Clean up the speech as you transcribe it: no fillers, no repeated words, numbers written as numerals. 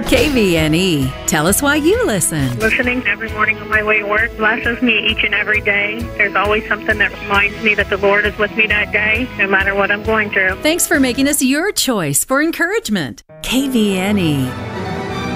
KVNE. Tell us why you listen. Listening every morning on my way to work blesses me each and every day. There's always something that reminds me that the Lord is with me that day, no matter what I'm going through. Thanks for making us your choice for encouragement. KVNE.